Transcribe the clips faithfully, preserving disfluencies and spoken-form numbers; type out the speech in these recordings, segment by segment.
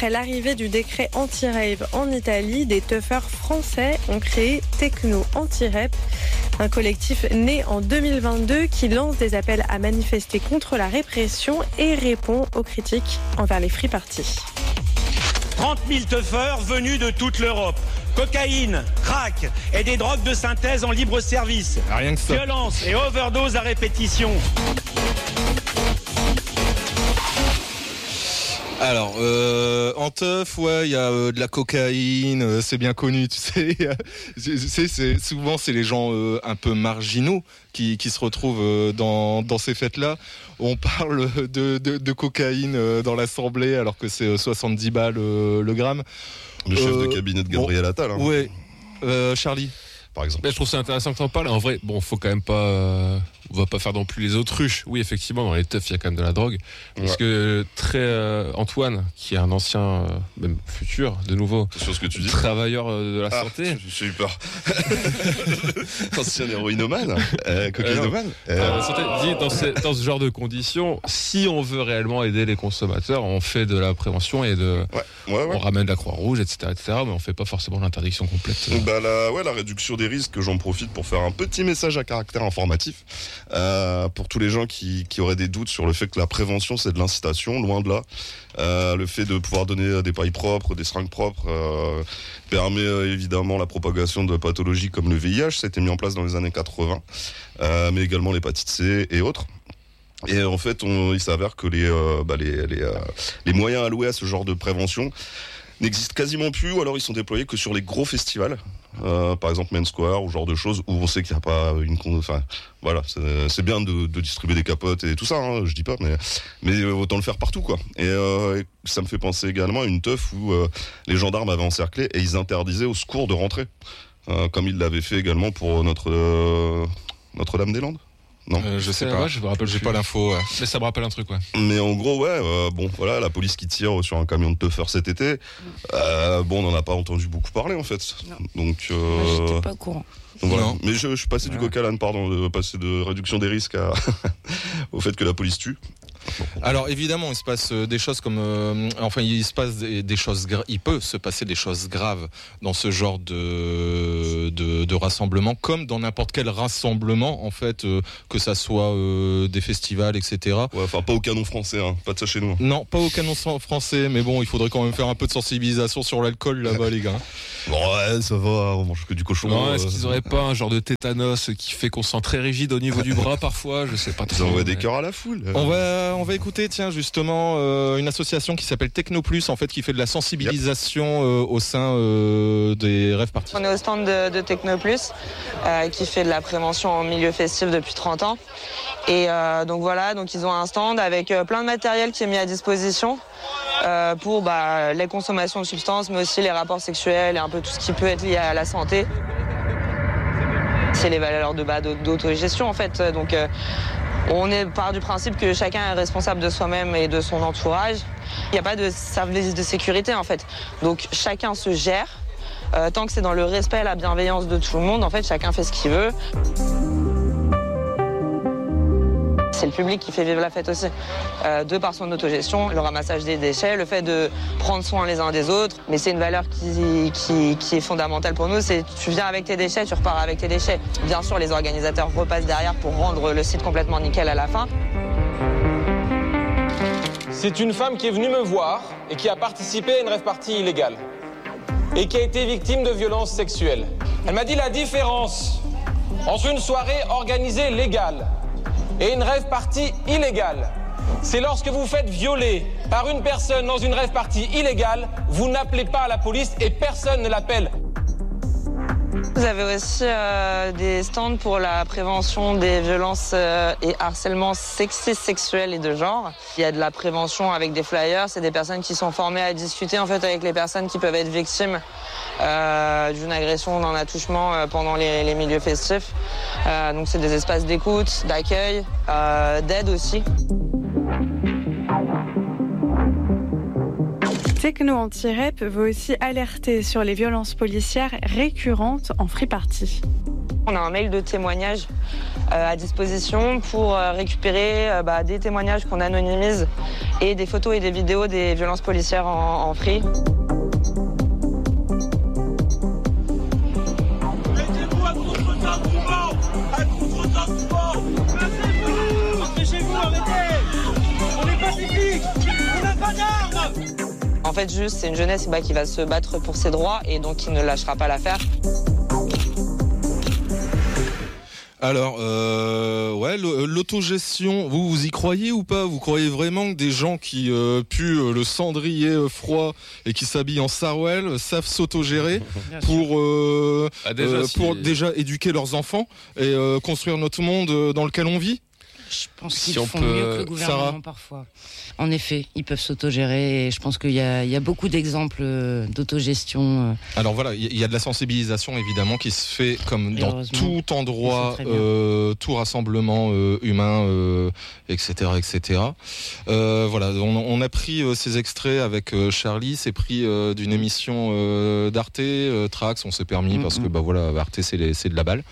après l'arrivée du décret anti-rave en Italie, des tuffers français ont créé Techno Anti-Rap, un collectif né en deux mille vingt-deux qui lance des appels à manifester contre la répression et répond aux critiques envers les free parties. trente mille tuffers venus de toute l'Europe. Cocaïne, crack et des drogues de synthèse en libre service. Rien que ça. Violence et overdose à répétition. Alors, euh, en teuf, ouais, il y a euh, de la cocaïne, euh, c'est bien connu, tu sais. Tu sais, c'est, souvent, c'est les gens euh, un peu marginaux qui, qui se retrouvent euh, dans, dans ces fêtes-là. On parle de, de, de cocaïne euh, dans l'Assemblée alors que c'est soixante-dix balles euh, le gramme. Le chef euh, de cabinet de Gabriel bon, Attal. Hein. Ouais, euh, Charlie. Par exemple. Mais je trouve ça intéressant que tu en parles. En vrai, bon, faut quand même pas, euh, on va pas faire non plus les autruches. Oui, effectivement, dans les teufs, il y a quand même de la drogue. Ouais. Parce que très euh, Antoine, qui est un ancien, euh, même futur, de nouveau, sur ce que tu dis, travailleur euh, de la ah, santé. J'ai eu peur. Ancien héroïnomane, euh, cocaïnomane. Euh, euh, la santé dit dans ce, dans ce genre de conditions, si on veut réellement aider les consommateurs, on fait de la prévention et de, ouais, ouais, ouais. on ramène la Croix-Rouge, et cetera, et cetera. Mais on fait pas forcément l'interdiction complète. Bah la, ouais, la réduction des risques, j'en profite pour faire un petit message à caractère informatif euh, pour tous les gens qui, qui auraient des doutes sur le fait que la prévention c'est de l'incitation, loin de là. Euh, le fait de pouvoir donner des pailles propres, des seringues propres euh, permet euh, évidemment la propagation de pathologies comme le V I H, ça a été mis en place dans les années quatre-vingts, euh, mais également l'hépatite C et autres. Et en fait, on, il s'avère que les, euh, bah les, les, euh, les moyens alloués à ce genre de prévention n'existent quasiment plus, ou alors ils sont déployés que sur les gros festivals, euh, par exemple Main Square ou ce genre de choses où on sait qu'il n'y a pas une, enfin voilà, c'est, c'est bien de, de distribuer des capotes et tout ça, hein, je dis pas, mais mais autant le faire partout quoi. Et, euh, et ça me fait penser également à une teuf où euh, les gendarmes avaient encerclé et ils interdisaient aux secours de rentrer, euh, comme ils l'avaient fait également pour notre euh, Notre-Dame-des-Landes. Non, euh, je sais pas. Ouais, je me rappelle, j'ai pas l'info. Ouais. Mais ça me rappelle un truc, ouais. Mais en gros, ouais, euh, bon, voilà, la police qui tire sur un camion de teufeurs cet été. Euh, bon, on n'en a pas entendu beaucoup parler en fait. Non. Donc, euh, moi, j'étais pas au courant. Donc, voilà. Non. Mais je, je suis passé du coq à l'âne, pardon, de passer de réduction des risques à au fait que la police tue. Alors évidemment, il se passe des choses comme, euh, enfin, il se passe des, des choses, gra- il peut se passer des choses graves dans ce genre de de, de rassemblement, comme dans n'importe quel rassemblement en fait, euh, que ça soit euh, des festivals, et cetera. Ouais, enfin pas au canon français, hein, pas de ça chez nous. Non, pas au canon français, mais bon, il faudrait quand même faire un peu de sensibilisation sur l'alcool là-bas, les gars. Bon, ouais, ça va, on mange que du cochon. Non, est-ce qu'ils auraient pas un genre de tétanos qui fait qu'on sent très rigide au niveau du bras parfois? Je sais pas trop. Ils envoient des cœurs à la foule. On va, on va écouter, tiens, justement, euh, une association qui s'appelle Technoplus, en fait, qui fait de la sensibilisation euh, au sein euh, des rêves parties. On est au stand de, de Technoplus, euh, qui fait de la prévention en milieu festif depuis trente ans. Et euh, donc voilà, donc ils ont un stand avec euh, plein de matériel qui est mis à disposition euh, pour bah, les consommations de substances, mais aussi les rapports sexuels et un peu tout ce qui peut être lié à la santé. C'est les valeurs de, bah, d'autogestion en fait. Donc euh, on est part du principe que chacun est responsable de soi-même et de son entourage. Il n'y a pas de service de sécurité en fait. Donc chacun se gère. Euh, tant que c'est dans le respect et la bienveillance de tout le monde, en fait, chacun fait ce qu'il veut. C'est le public qui fait vivre la fête aussi, euh, de par son autogestion, le ramassage des déchets, le fait de prendre soin les uns des autres. Mais c'est une valeur qui, qui, qui est fondamentale pour nous, c'est tu viens avec tes déchets, tu repars avec tes déchets. Bien sûr, les organisateurs repassent derrière pour rendre le site complètement nickel à la fin. C'est une femme qui est venue me voir et qui a participé à une rave party illégale et qui a été victime de violences sexuelles. Elle m'a dit la différence entre une soirée organisée légale et une rave party illégale. C'est lorsque vous faites violer par une personne dans une rave party illégale, vous n'appelez pas la police et personne ne l'appelle. Vous avez aussi euh, des stands pour la prévention des violences euh, et harcèlements sexistes, sexuels et de genre. Il y a de la prévention avec des flyers, c'est des personnes qui sont formées à discuter en fait avec les personnes qui peuvent être victimes euh, d'une agression, d'un attouchement euh, pendant les, les milieux festifs. Euh, donc c'est des espaces d'écoute, d'accueil, euh, d'aide aussi. Techno Anti-Rap veut aussi alerter sur les violences policières récurrentes en free party. On a un mail de témoignage à disposition pour récupérer bah, des témoignages qu'on anonymise et des photos et des vidéos des violences policières en, en free. Mettez-vous à contre-temps du vent, à contre-temps du vent. Empêchez-vous, arrêtez. On est pacifique, on n'a pas d'armes. En fait, juste, c'est une jeunesse bah, qui va se battre pour ses droits et donc qui ne lâchera pas l'affaire. Alors, euh, ouais, l'autogestion, vous, vous y croyez ou pas ? Vous croyez vraiment que des gens qui euh, puent le cendrier froid et qui s'habillent en sarouel savent s'autogérer pour, euh, ah, déjà, euh, si... pour déjà éduquer leurs enfants et euh, construire notre monde dans lequel on vit ? Je pense qu'ils si on font peut... mieux que le gouvernement Sarah. parfois. En effet, ils peuvent s'autogérer et je pense qu'il y a, il y a beaucoup d'exemples d'autogestion. Alors voilà, il y a de la sensibilisation évidemment qui se fait comme dans tout endroit, euh, tout rassemblement euh, humain, euh, et cetera, et cetera. Euh, voilà, on, on a pris euh, ces extraits avec euh, Charlie, c'est pris euh, d'une émission euh, d'Arte, euh, Trax, on s'est permis mm-hmm. parce que bah voilà, Arte c'est, les, c'est de la balle.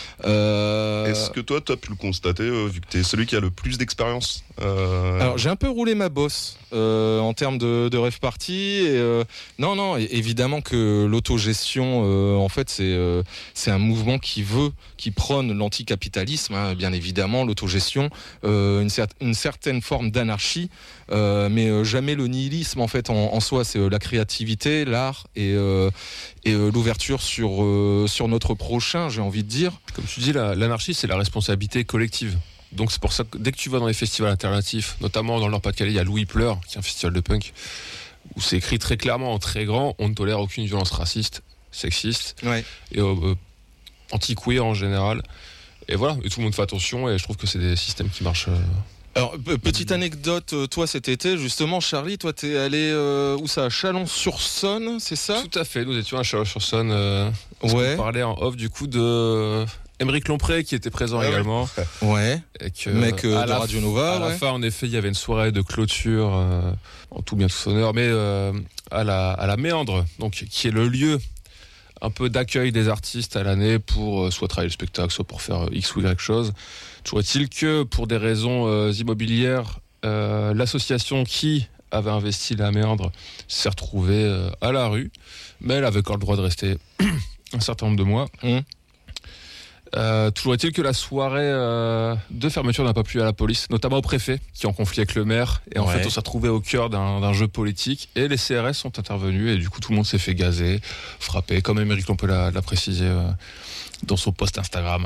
Euh... Est-ce que toi, tu as pu le constater, euh, vu que tu es celui qui a le plus d'expérience euh... Alors, j'ai un peu roulé ma bosse euh, en termes de, de rêve party. Et, euh, non, non, évidemment que l'autogestion, euh, en fait, c'est, euh, c'est un mouvement qui veut, qui prône l'anticapitalisme, hein, bien évidemment, l'autogestion, euh, une, cer- une certaine forme d'anarchie, euh, mais euh, jamais le nihilisme, en fait, en, en soi. C'est euh, la créativité, l'art et, euh, et euh, l'ouverture sur, euh, sur notre prochain, j'ai envie de dire. Comme tu dis, la, l'anarchie, c'est la responsabilité collective. Donc c'est pour ça que dès que tu vas dans les festivals alternatifs, notamment dans le Nord-Pas-de-Calais, il y a Louis Pleur, qui est un festival de punk, où c'est écrit très clairement en très grand, on ne tolère aucune violence raciste, sexiste, ouais. et euh, anti-queer en général. Et voilà, et tout le monde fait attention, et je trouve que c'est des systèmes qui marchent... Euh... Alors, petite anecdote, toi cet été, justement, Charlie, toi t'es allé euh, où ça, à Chalon-sur-Saône, c'est ça ? Tout à fait, nous étions à Chalon-sur-Saône. Euh, ouais. On parlait en off du coup de Émeric Lompré qui était présent ah également. Ouais. Et que, mec euh, de la, Radio Nova. À ouais. la fin, en effet, il y avait une soirée de clôture, euh, en tout bien tout honneur, mais euh, à la à la Méandre, donc qui est le lieu un peu d'accueil des artistes à l'année pour euh, soit travailler le spectacle, soit pour faire euh, X ou Y chose. Toujours est-il que pour des raisons euh, immobilières, euh, l'association qui avait investi la Méandre s'est retrouvée euh, à la rue, mais elle avait encore le droit de rester un certain nombre de mois. Mmh. Euh, toujours est-il que la soirée euh, de fermeture n'a pas plu à la police, notamment au préfet, qui est en conflit avec le maire. Et en ouais. fait, on s'est retrouvé au cœur d'un, d'un jeu politique. Et les C R S sont intervenus. Et du coup, tout le monde s'est fait gazer, frapper, comme Émeric Lompré l'a, l'a précisé euh, dans son post Instagram.